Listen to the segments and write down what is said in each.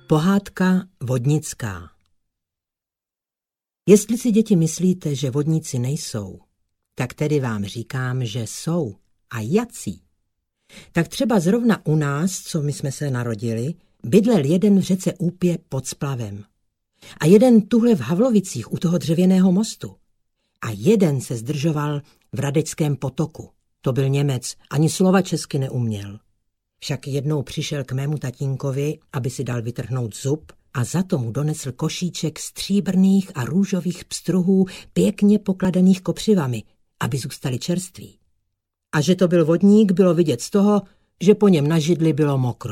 Pohádka vodnická. Jestli si, děti, myslíte, že vodníci nejsou, tak tedy vám říkám, že jsou. A jací? Tak třeba zrovna u nás, co my jsme se narodili, bydlel jeden v řece Úpě pod splavem. A jeden tuhle v Havlovicích u toho dřevěného mostu. A jeden se zdržoval v Radeckém potoku. To byl Němec, ani slova česky neuměl. Však jednou přišel k mému tatínkovi, aby si dal vytrhnout zub, a za to mu donesl košíček stříbrných a růžových pstruhů pěkně pokladených kopřivami, aby zůstali čerství. A že to byl vodník, bylo vidět z toho, že po něm na židli bylo mokro.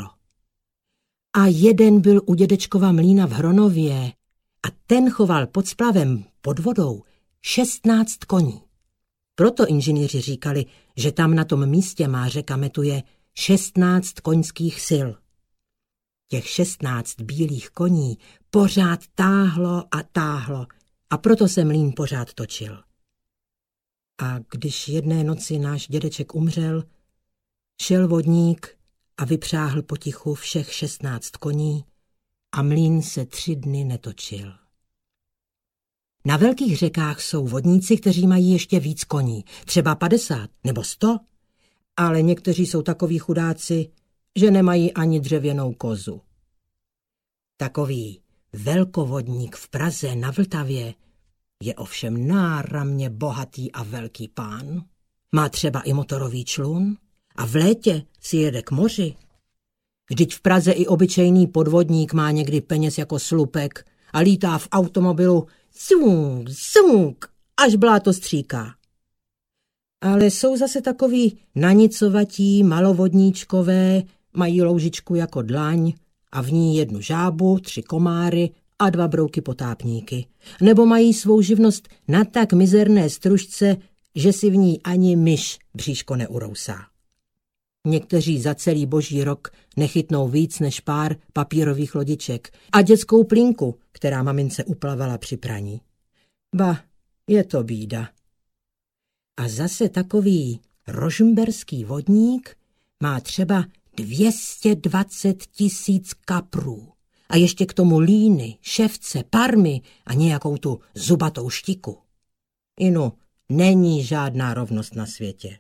A jeden byl u dědečkova mlýna v Hronově a ten choval pod splavem, pod vodou, 16 koní. Proto inženýři říkali, že tam na tom místě má řeka metuje 16 koňských sil. Těch 16 bílých koní pořád táhlo a proto se mlýn pořád točil. A když jedné noci náš dědeček umřel, šel vodník a vypřáhl potichu všech 16 koní a mlýn se 3 dny netočil. Na velkých řekách jsou vodníci, kteří mají ještě víc koní, třeba 50 nebo 100, ale někteří jsou takoví chudáci, že nemají ani dřevěnou kozu. Takový velkovodník v Praze na Vltavě je ovšem náramně bohatý a velký pán. Má třeba i motorový člun a v létě si jede k moři. Vždyť v Praze i obyčejný podvodník má někdy peněz jako slupek a lítá v automobilu zung, zung, až bláto stříká. Ale jsou zase takoví nanicovatí malovodníčkové, mají loužičku jako dlaň a v ní 1 žábu, 3 komáry a 2 brouky potápníky. Nebo mají svou živnost na tak mizerné stružce, že si v ní ani myš bříško neurousá. Někteří za celý boží rok nechytnou víc než pár papírových lodiček a dětskou plínku, která mamince uplavala při praní. Ba, je to bída. A zase takový rožmberský vodník má třeba 220 000 kaprů a ještě k tomu líny, ševce, parmy a nějakou tu zubatou štiku. Inu, není žádná rovnost na světě.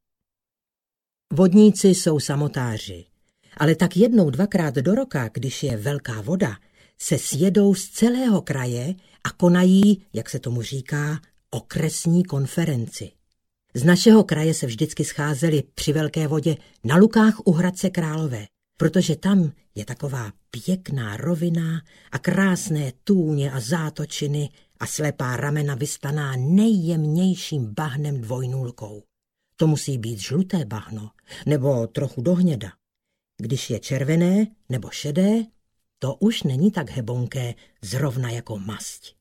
Vodníci jsou samotáři, ale tak 1-2krát do roka, když je velká voda, se sjedou z celého kraje a konají, jak se tomu říká, okresní konferenci. Z našeho kraje se vždycky scházeli při velké vodě na Lukách u Hradce Králové, protože tam je taková pěkná rovina a krásné tůně a zátočiny a slepá ramena vystaná nejjemnějším bahnem dvojnůlkou. To musí být žluté bahno, nebo trochu do hněda. Když je červené nebo šedé, to už není tak hebonké, zrovna jako masť.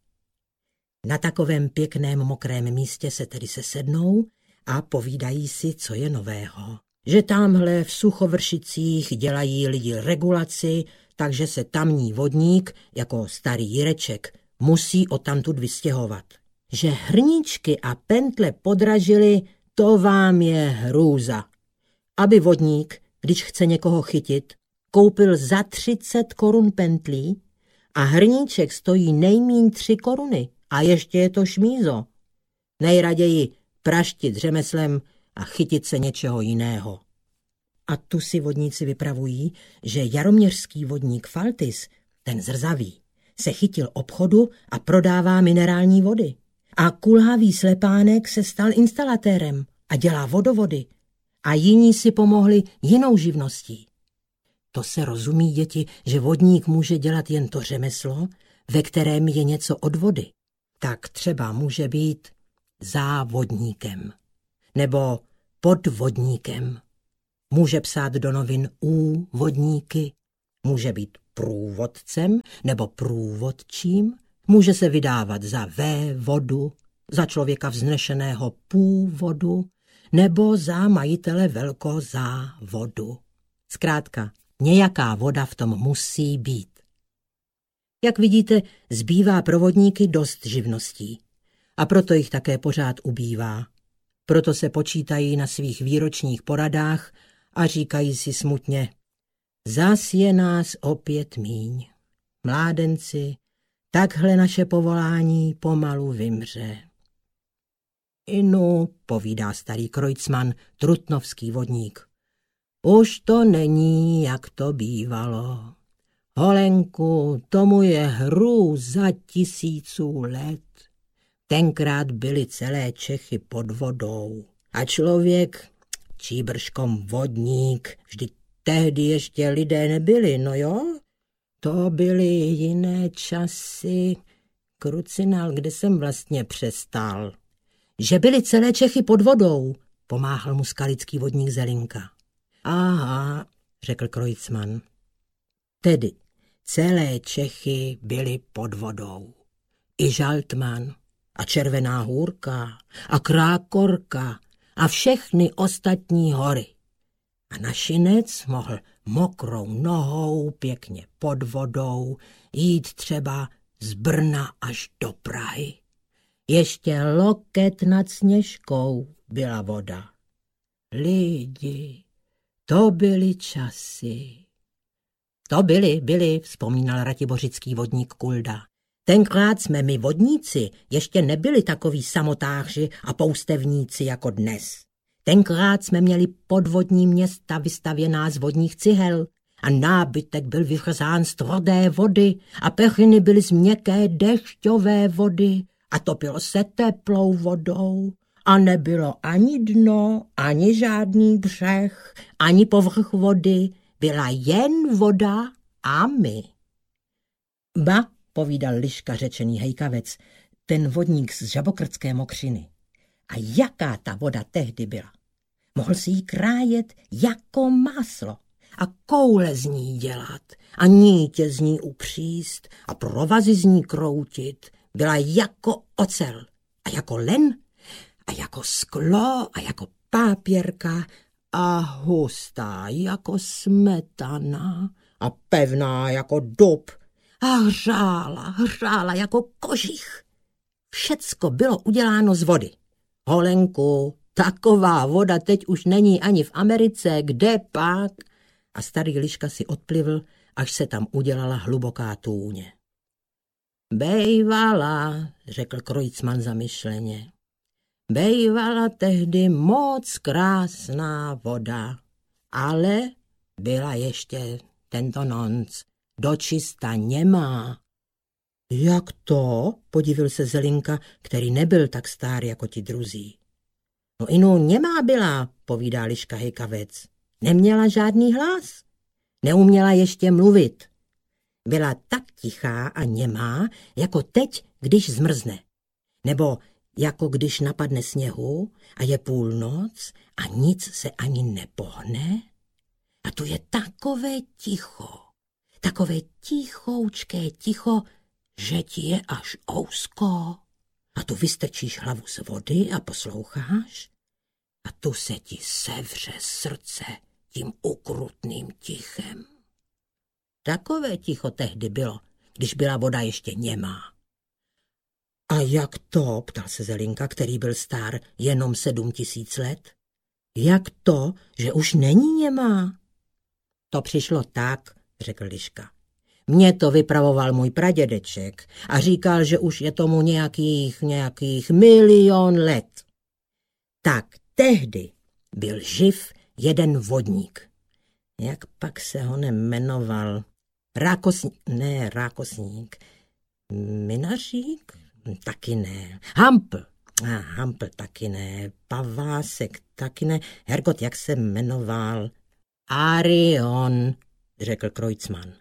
Na takovém pěkném mokrém místě se tedy sesednou a povídají si, co je nového. Že tamhle v Suchovršicích dělají lidi regulaci, takže se tamní vodník, jako starý Jireček, musí odtamtud vystěhovat. Že hrníčky a pentle podražili, to vám je hrůza. Aby vodník, když chce někoho chytit, koupil za 30 korun pentlí a hrníček stojí nejmíň 3 koruny a ještě je to šmízo. Nejraději praštit řemeslem a chytit se něčeho jiného. A tu si vodníci vypravují, že jaroměřský vodník Faltis, ten zrzavý, se chytil obchodu a prodává minerální vody. A kulhavý slepánek se stal instalatérem a dělá vodovody. A jiní si pomohli jinou živností. To se rozumí, děti, že vodník může dělat jen to řemeslo, ve kterém je něco od vody. Tak třeba může být závodníkem nebo podvodníkem. Může psát do novin úvodníky, může být průvodcem nebo průvodčím, může se vydávat za vévodu, za člověka vznešeného původu nebo za majitele velkozávodu. Zkrátka, nějaká voda v tom musí být. Jak vidíte, zbývá pro vodníky dost živností a proto jich také pořád ubývá. Proto se počítají na svých výročních poradách a říkají si smutně: zas je nás opět míň. mládenci, takhle naše povolání pomalu vymře. Inu, povídá starý Kreutzmann, trutnovský vodník. Už to není, jak to bývalo. Holenku, tomu je hrůza tisíců let. Tenkrát byly celé Čechy pod vodou. A člověk, číbrškom vodník, vždyť tehdy ještě lidé nebyli, no jo? To byly jiné časy. Krucinál, kde jsem vlastně přestal? Že byly celé Čechy pod vodou, pomáhal mu skalický vodník Zelinka. Aha, řekl Kreutzmann. Tedy celé Čechy byly pod vodou. I Žaltman a Červená hůrka a Krákorka a všechny ostatní hory. A našinec mohl mokrou nohou pěkně pod vodou jít třeba z Brna až do Prahy. Ještě loket nad Sněžkou byla voda. Lidi, to byly časy. To byly, vzpomínal ratibořický vodník Kulda. Tenkrát jsme my vodníci ještě nebyli takoví samotáři a poustevníci jako dnes. Tenkrát jsme měli podvodní města vystavěná z vodních cihel a nábytek byl vychrzán z tvrdé vody a pechyny byly z měkké dešťové vody a topilo se teplou vodou a nebylo ani dno, ani žádný břeh, ani povrch vody, byla jen voda a my. Ba, povídal Liška řečený hejkavec, ten vodník z Žabokrtské mokřiny. A jaká ta voda tehdy byla? Mohl si ji krájet jako máslo a koule z ní dělat a nítě z ní upříst a provazy z ní kroutit. Byla jako ocel a jako len a jako sklo a jako pápěrka a hustá jako smetana a pevná jako dub a hřála jako kožich. Všecko bylo uděláno z vody. Holenku, taková voda teď už není ani v Americe, kde pak? A starý Liška si odplivl, až se tam udělala hluboká tůně. Bejvala, řekl Kreutzmann zamyšleně. Bejvala tehdy moc krásná voda, ale byla ještě tento nonc, dočista němá. Jak to? Podivil se Zelinka, který nebyl tak starý jako ti druzí. No inu němá byla, povídá Liška hejkavec. Neměla žádný hlas. Neuměla ještě mluvit. Byla tak tichá a němá, jako teď, když zmrzne. Nebo jako když napadne sněhu a je půlnoc a nic se ani nepohne. A tu je takové ticho, takové tichoučké ticho, že ti je až ousko. A tu vystrčíš hlavu z vody a posloucháš. A tu se ti sevře srdce tím ukrutným tichem. Takové ticho tehdy bylo, když byla voda ještě němá. A jak to, ptal se Zelinka, který byl star jenom 7 000 let. Jak to, že už není němá? To přišlo tak, řekl Liška. Mně to vypravoval můj pradědeček a říkal, že už je tomu nějakých 1 000 000 let. Tak tehdy byl živ jeden vodník. Jak pak se ho jmenoval? Rákosník. Minařík? Taky ne. Hampl taky ne. Pavásek taky ne. Hergot, jak se jmenoval? Arion, řekl Kreutzmann.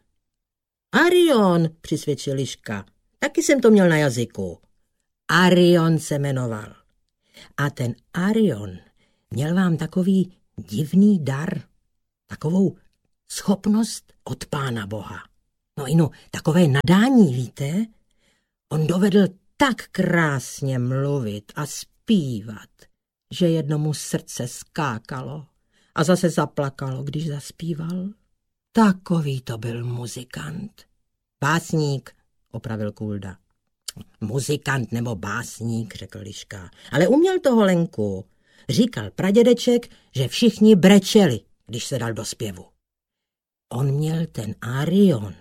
Arion, přisvědčil Liška. Taky jsem to měl na jazyku. Arion se jmenoval. A ten Arion měl vám takový divný dar, takovou schopnost od Pána Boha. No inu, takové nadání, víte? On dovedl tak krásně mluvit a zpívat, že jednomu srdce skákalo a zase zaplakalo, když zaspíval. Takový to byl muzikant. Básník, opravil Kulda. Muzikant nebo básník, řekl Liška. Ale uměl to, Holenku. Říkal pradědeček, že všichni brečeli, když se dal do zpěvu. On měl ten Arion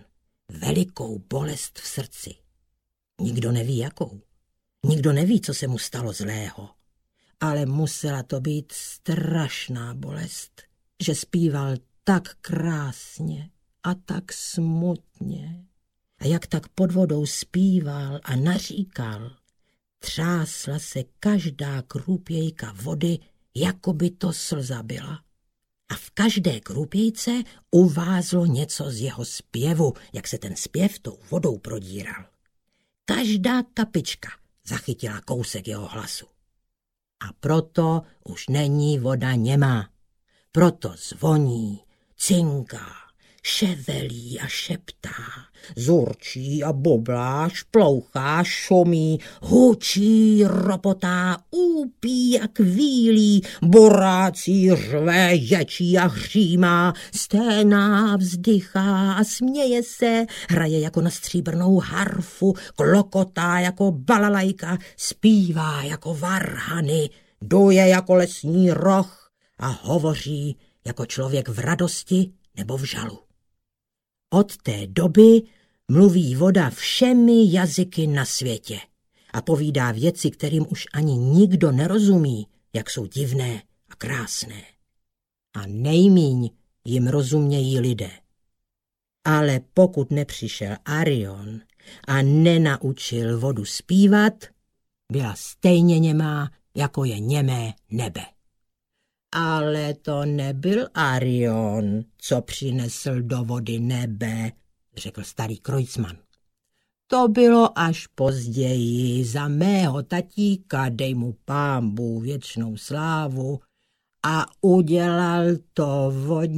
velikou bolest v srdci. Nikdo neví jakou. Nikdo neví, co se mu stalo zlého. Ale musela to být strašná bolest, že zpíval tak krásně a tak smutně. A jak tak pod vodou zpíval a naříkal, třásla se každá krůpějka vody, jako by to slza byla. A v každé krůpějce uvázlo něco z jeho zpěvu, jak se ten zpěv tou vodou prodíral. Každá kapička zachytila kousek jeho hlasu. A proto už není voda němá. Proto zvoní, cinká, ševelí a šeptá, zurčí a boblá, šplouchá, šumí, hučí, ropotá, úpí a kvílí, borácí, řve, ječí a hřímá, sténá, vzdychá a směje se, hraje jako na stříbrnou harfu, klokotá jako balalajka, zpívá jako varhany, duje jako lesní roh a hovoří jako člověk v radosti nebo v žalu. Od té doby mluví voda všemi jazyky na světě a povídá věci, kterým už ani nikdo nerozumí, jak jsou divné a krásné. A nejmíň jim rozumějí lidé. Ale pokud nepřišel Arion a nenaučil vodu zpívat, byla stejně němá, jako je němé nebe. Ale to nebyl Arion, co přinesl do vody nebe, řekl starý Kreutzmann. To bylo až později, za mého tatíka, dej mu Pánbůh věčnou slávu, a udělal to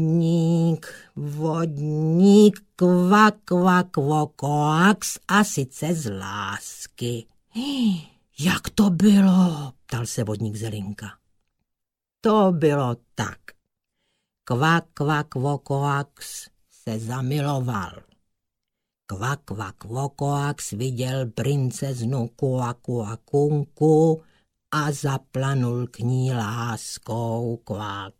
vodník kvakvakvokoax, a sice z lásky. Jak to bylo? Ptal se vodník Zelinka. To bylo tak. Kvakvakvokoax se zamiloval. Kvakvakvokoax viděl princeznu Kuakuakunku a zaplanul k ní láskou. Kvak.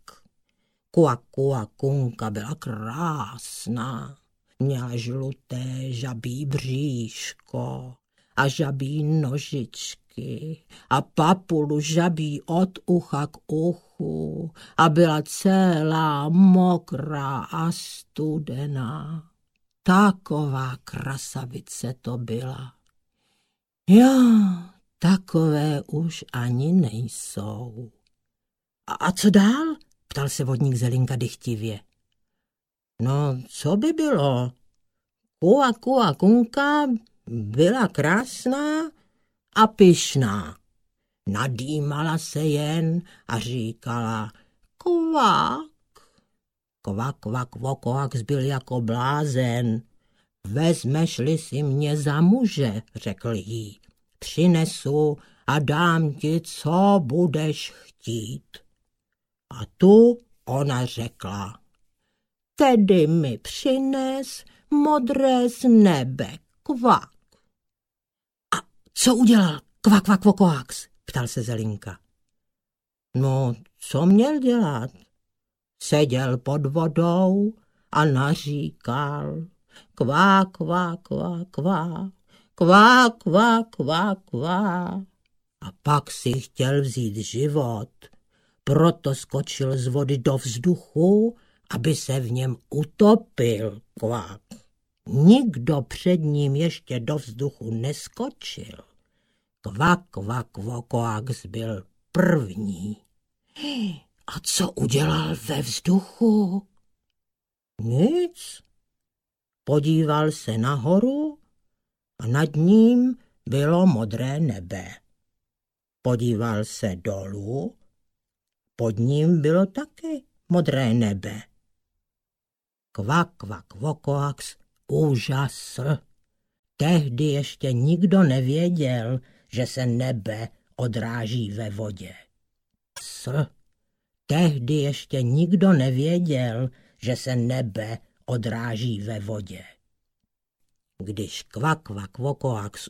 Kuakuakunka byla krásná. Měla žluté žabí bříško a žabí nožičky a papulu žabí od ucha k uchu a byla celá mokrá a studená. Taková krasavice to byla. Jo, takové už ani nejsou. A co dál? Ptal se vodník Zelinka dychtivě. No, co by bylo? Kuakuakunka byla krásná a pyšná. Nadýmala se jen a říkala kvak. Kvakvakvokoax byl jako blázen. Vezmeš-li si mě za muže, řekl jí, přinesu a dám ti, co budeš chtít. A tu ona řekla, tedy mi přines modré z nebe, kvak. A co udělal kvakvakvokoax? Ptal se Zelinka. No, co měl dělat? Seděl pod vodou a naříkal kvá, kvá, kvá, kvá, kvá, kvá, kvá, kvá. A pak si chtěl vzít život, proto skočil z vody do vzduchu, aby se v něm utopil. Kvák. Nikdo před ním ještě do vzduchu neskočil. Kvakvakvokoax byl první. A co udělal ve vzduchu? Nic. Podíval se nahoru a nad ním bylo modré nebe. Podíval se dolů, pod ním bylo taky modré nebe. Kvakvakvokoax úžasl. Tehdy ještě nikdo nevěděl, že se nebe odráží ve vodě. Tehdy ještě nikdo nevěděl, že se nebe odráží ve vodě. Když kvakvakvokoax